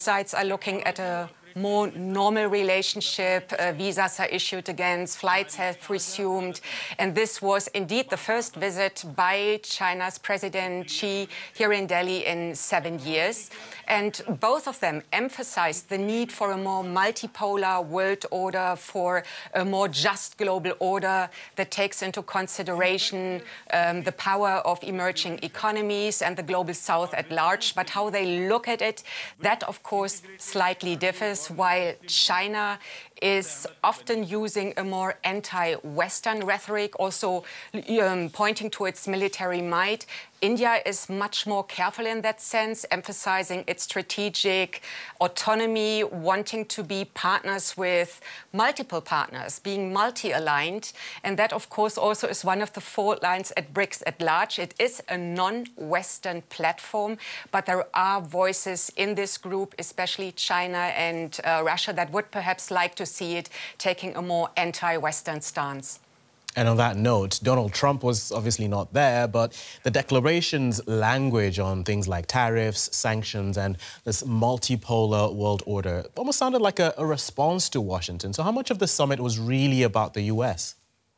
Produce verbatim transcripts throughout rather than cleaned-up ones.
Sides are looking at a more normal relationship. Uh, visas are issued again, flights have resumed. And this was indeed the first visit by China's President Xi here in Delhi in seven years. And both of them emphasized the need for a more multipolar world order, for a more just global order that takes into consideration um, the power of emerging economies and the global south at large. But how they look at it, that, of course, slightly differs. While China is often using a more anti-Western rhetoric, also um, pointing to its military might, India is much more careful in that sense, emphasizing its strategic autonomy, wanting to be partners with multiple partners, being multi-aligned. And that, of course, also is one of the fault lines at BRICS at large. It is a non-Western platform, but there are voices in this group, especially China and uh, Russia, that would perhaps like to see it taking a more anti-Western stance. And on that note, Donald Trump was obviously not there, but the declaration's language on things like tariffs, sanctions, and this multipolar world order almost sounded like a, a response to Washington. So how much of the summit was really about the U S?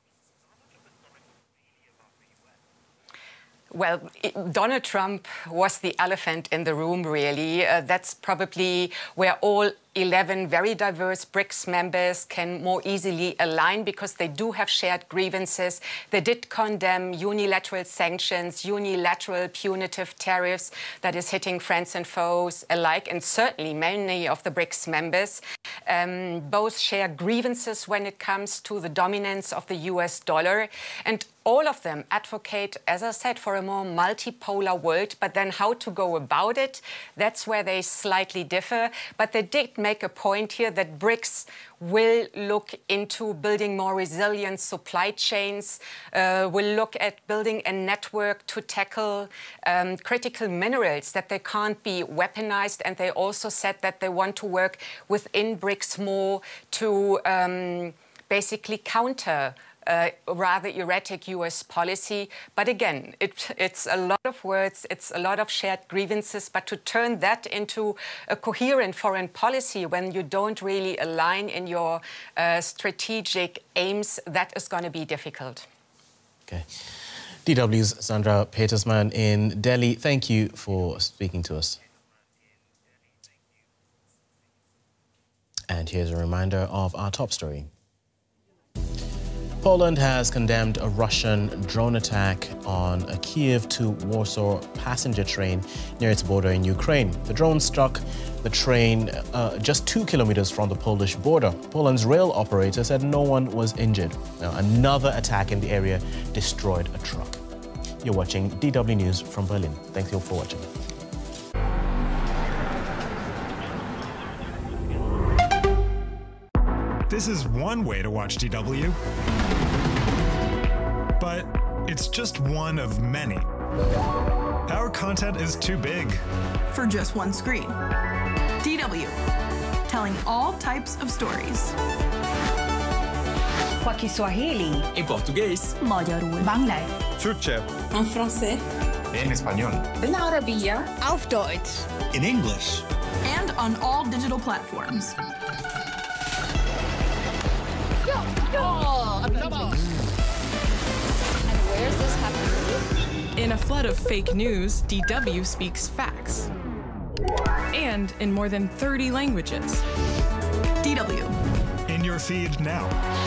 Well, it, Donald Trump was the elephant in the room, really. Uh, that's probably where all eleven very diverse BRICS members can more easily align, because they do have shared grievances. They did condemn unilateral sanctions, unilateral punitive tariffs that is hitting friends and foes alike, and certainly many of the BRICS members. Um, both share grievances when it comes to the dominance of the U S dollar. And all of them advocate, as I said, for a more multipolar world. But then how to go about it, that's where they slightly differ. But they did make a point here that BRICS will look into building more resilient supply chains, uh, will look at building a network to tackle um, critical minerals, that they can't be weaponized. And they also said that they want to work within BRICS more to um, basically counter Uh, rather erratic U S policy. But again, it, it's a lot of words, it's a lot of shared grievances, but to turn that into a coherent foreign policy when you don't really align in your uh, strategic aims, that is going to be difficult. Okay. D W's Sandra Petersman in Delhi, thank you for speaking to us. And here's a reminder of our top story. Poland has condemned a Russian drone attack on a Kiev to Warsaw passenger train near its border in Ukraine. The drone struck the train uh, just two kilometers from the Polish border. Poland's rail operator said no one was injured. Now, another attack in the area destroyed a truck. You're watching D W News from Berlin. Thank you for watching. This is one way to watch D W, but it's just one of many. Our content is too big for just one screen. D W, telling all types of stories. Kwa Kiswahili, em português, Magyarul, Bangla, Türkçe, en français, en español, en Arabia, auf Deutsch, in English, and on all digital platforms. Oh, and where is this happening? In a flood of fake news, D W speaks facts. And in more than thirty languages. D W. in your feed now.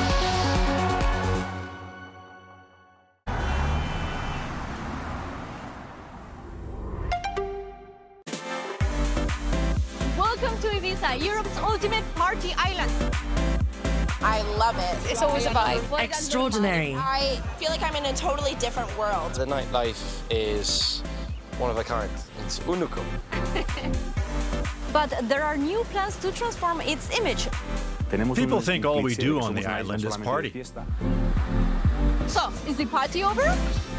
Welcome to Ibiza, Europe's ultimate party island. I love it. It's always a vibe. Extraordinary. I feel like I'm in a totally different world. The nightlife is one of a kind. It's unicum. But there are new plans to transform its image. People think all we do on the island is party. So, is the party over?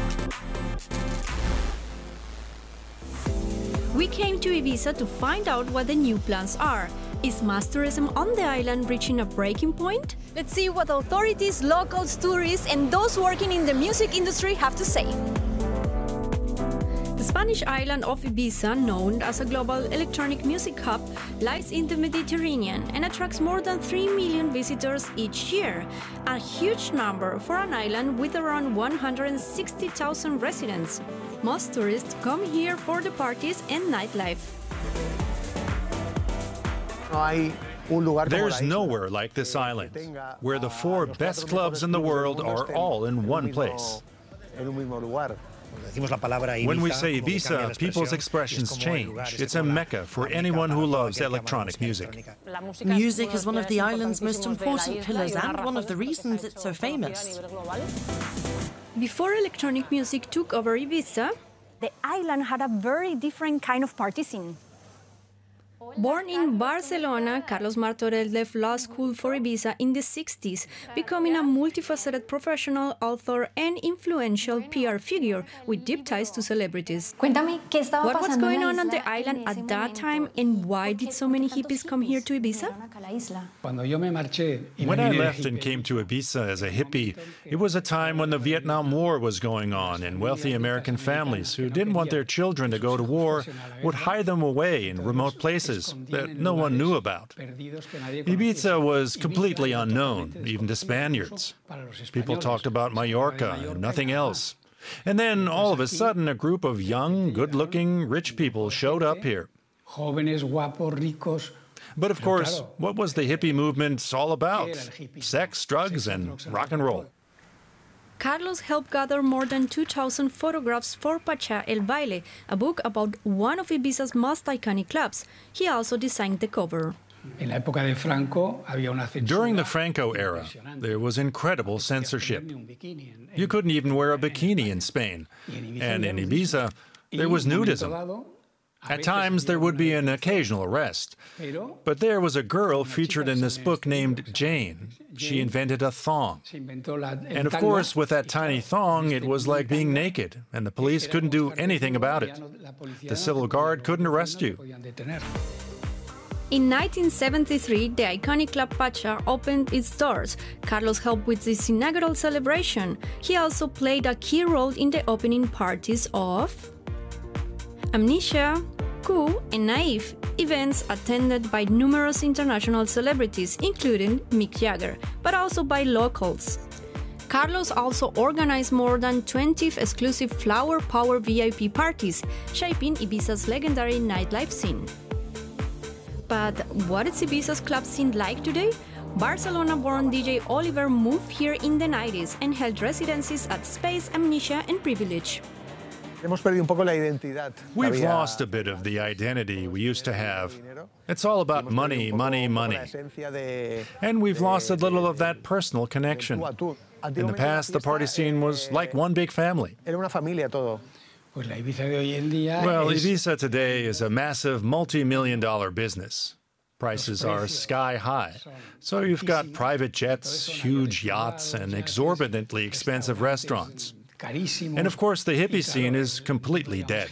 We came to Ibiza to find out what the new plans are. Is mass tourism on the island reaching a breaking point? Let's see what authorities, locals, tourists, and those working in the music industry have to say. The Spanish island of Ibiza, known as a global electronic music hub, lies in the Mediterranean and attracts more than three million visitors each year, a huge number for an island with around one hundred sixty thousand residents. Most tourists come here for the parties and nightlife. There's nowhere like this island, where the four best clubs in the world are all in one place. When we say Ibiza, people's expressions change. It's a mecca for anyone who loves electronic music. Music is one of the island's most important pillars and one of the reasons it's so famous. Before electronic music took over Ibiza, the island had a very different kind of party scene. Born in Barcelona, Carlos Martorell left law school for Ibiza in the sixties, becoming a multifaceted professional, author and influential P R figure with deep ties to celebrities. What was going on on the island at that time, and why did so many hippies come here to Ibiza? When I left and came to Ibiza as a hippie, it was a time when the Vietnam War was going on, and wealthy American families who didn't want their children to go to war would hide them away in remote places that no one knew about. Ibiza was completely unknown, even to Spaniards. People talked about Mallorca and nothing else. And then, all of a sudden, a group of young, good-looking, rich people showed up here. But of course, what was the hippie movement all about? Sex, drugs, and rock and roll. Carlos helped gather more than two thousand photographs for Pacha El Baile, a book about one of Ibiza's most iconic clubs. He also designed the cover. During the Franco era, there was incredible censorship. You couldn't even wear a bikini in Spain. And in Ibiza, there was nudism. At times, there would be an occasional arrest. But there was a girl featured in this book named Jane. She invented a thong. And of course, with that tiny thong, it was like being naked, and the police couldn't do anything about it. The civil guard couldn't arrest you. In nineteen seventy-three, the iconic Club Pacha opened its doors. Carlos helped with this inaugural celebration. He also played a key role in the opening parties of Amnesia, Coup, and Naive, events attended by numerous international celebrities, including Mick Jagger, but also by locals. Carlos also organized more than twenty exclusive Flower Power V I P parties, shaping Ibiza's legendary nightlife scene. But what is Ibiza's club scene like today? Barcelona-born D J Oliver moved here in the nineties and held residencies at Space, Amnesia, and Privilege. We've lost a bit of the identity we used to have. It's all about money, money, money. And we've lost a little of that personal connection. In the past, the party scene was like one big family. Well, Ibiza today is a massive multi-million dollar business. Prices are sky high. So you've got private jets, huge yachts, and exorbitantly expensive restaurants. And of course, the hippie scene is completely dead.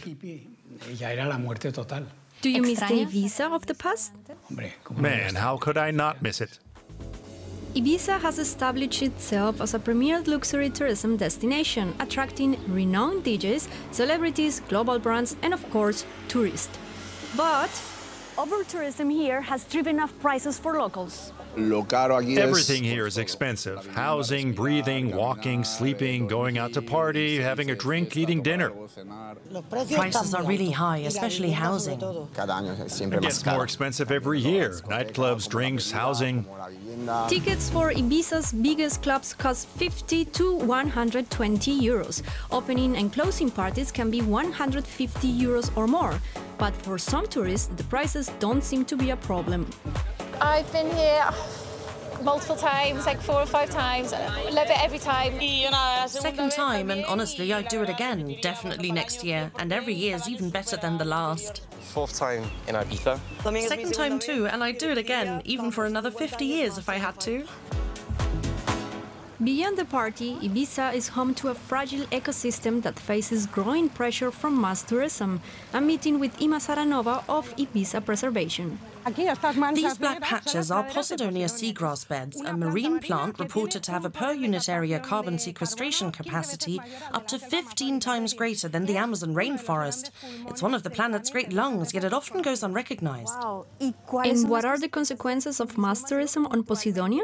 Do you miss the Ibiza of the past? Man, how could I not miss it? Ibiza has established itself as a premier luxury tourism destination, attracting renowned D Js, celebrities, global brands, and of course, tourists. But over-tourism here has driven up prices for locals. Everything here is expensive. Housing, breathing, walking, sleeping, going out to party, having a drink, eating dinner. Prices are really high, especially housing. It gets more expensive every year. Nightclubs, drinks, housing. Tickets for Ibiza's biggest clubs cost fifty to one hundred twenty euros. Opening and closing parties can be one hundred fifty euros or more. But for some tourists, the prices don't seem to be a problem. I've been here multiple times, like four or five times. I love it every time. Second time, and honestly, I'd do it again, definitely next year. And every year's even better than the last. Fourth time in Ibiza. Second time too, and I'd do it again, even for another fifty years if I had to. Beyond the party, Ibiza is home to a fragile ecosystem that faces growing pressure from mass tourism. I'm meeting with Ima Saranova of Ibiza Preservation. These black patches are Posidonia seagrass beds, a marine plant reported to have a per-unit area carbon sequestration capacity up to fifteen times greater than the Amazon rainforest. It's one of the planet's great lungs, yet it often goes unrecognized. And what are the consequences of mass tourism on Posidonia?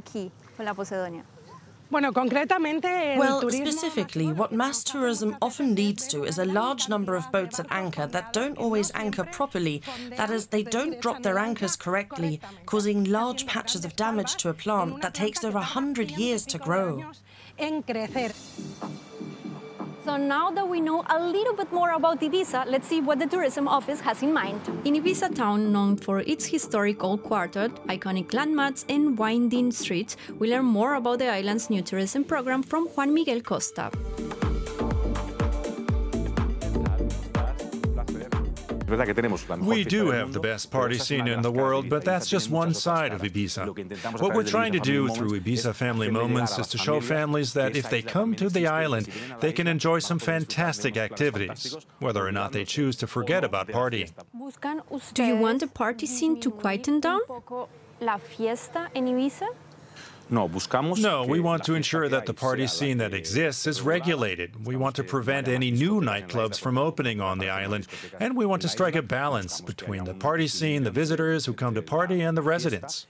Well, specifically, what mass tourism often leads to is a large number of boats at anchor that don't always anchor properly. That is, they don't drop their anchors correctly, causing large patches of damage to a plant that takes over one hundred years to grow. So now that we know a little bit more about Ibiza, let's see what the tourism office has in mind. In Ibiza town, known for its historic old quarter, iconic landmarks and winding streets, we learn more about the island's new tourism program from Juan Miguel Costa. We do have the best party scene in the world, but that's just one side of Ibiza. What we're trying to do through Ibiza Family Moments is to show families that if they come to the island, they can enjoy some fantastic activities, whether or not they choose to forget about partying. Do you want the party scene to quieten down? No, we want to ensure that the party scene that exists is regulated. We want to prevent any new nightclubs from opening on the island, and we want to strike a balance between the party scene, the visitors who come to party, and the residents.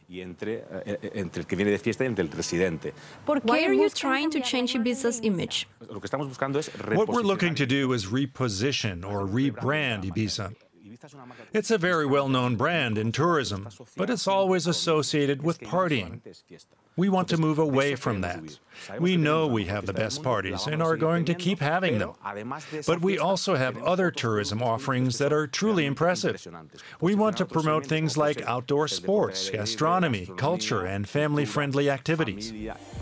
Why are you trying to change Ibiza's image? What we're looking to do is reposition or rebrand Ibiza. It's a very well-known brand in tourism, but it's always associated with partying. We want to move away from that. We know we have the best parties and are going to keep having them. But we also have other tourism offerings that are truly impressive. We want to promote things like outdoor sports, gastronomy, culture, and family-friendly activities.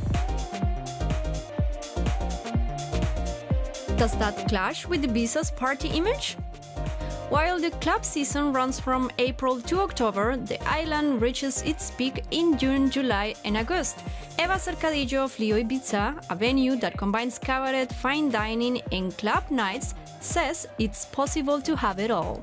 Does that clash with Ibiza's party image? While the club season runs from April to October, the island reaches its peak in June, July, and August. Eva Cercadillo of Leo Ibiza, a venue that combines cabaret, fine dining, and club nights, says it's possible to have it all.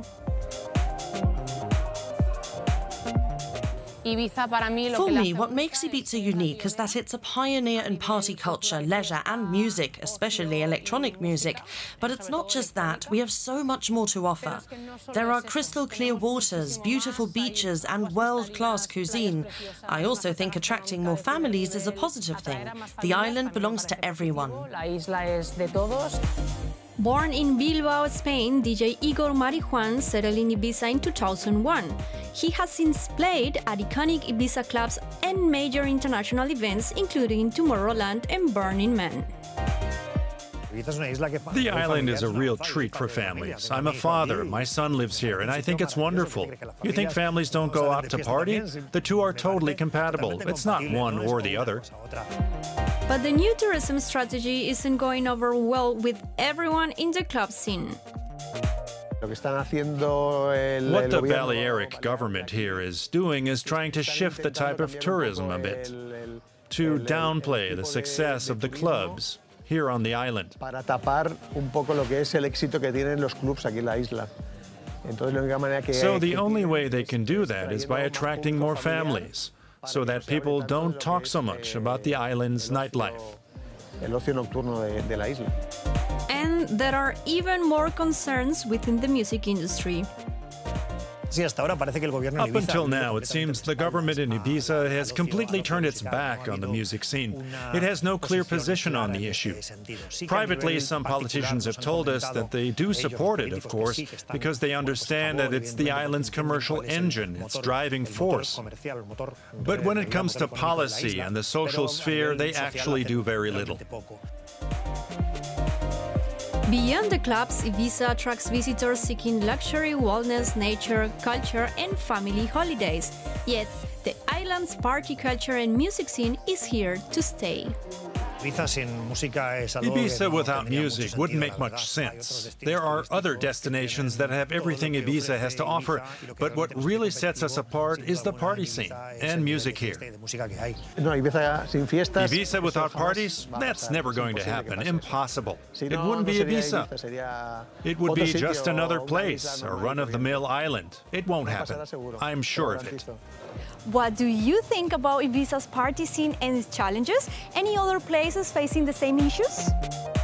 For me, what makes Ibiza unique is that it's a pioneer in party culture, leisure and music, especially electronic music. But it's not just that, we have so much more to offer. There are crystal clear waters, beautiful beaches and world-class cuisine. I also think attracting more families is a positive thing. The island belongs to everyone. Born in Bilbao, Spain, D J Igor Marijuan settled in Ibiza in two thousand one. He has since played at iconic Ibiza clubs and major international events, including Tomorrowland and Burning Man. The island is a real treat for families. I'm a father, my son lives here, and I think it's wonderful. You think families don't go out to party? The two are totally compatible. It's not one or the other. But the new tourism strategy isn't going over well with everyone in the club scene. What the Balearic government here is doing is trying to shift the type of tourism a bit, to downplay the success of the clubs here on the island. So the only way they can do that is by attracting more families, so that people don't talk so much about the island's nightlife. And there are even more concerns within the music industry. Up until now, it seems the government in Ibiza has completely turned its back on the music scene. It has no clear position on the issue. Privately, some politicians have told us that they do support it, of course, because they understand that it's the island's commercial engine, its driving force. But when it comes to policy and the social sphere, they actually do very little. Beyond the clubs, Ibiza attracts visitors seeking luxury, wellness, nature, culture, and family holidays. Yet, the island's party culture and music scene is here to stay. Ibiza without music wouldn't make much sense. There are other destinations that have everything Ibiza has to offer, but what really sets us apart is the party scene and music here. Ibiza without parties? That's never going to happen. Impossible. It wouldn't be Ibiza. It would be just another place, a run-of-the-mill island. It won't happen. I'm sure of it. What do you think about Ibiza's party scene and its challenges? Any other places facing the same issues?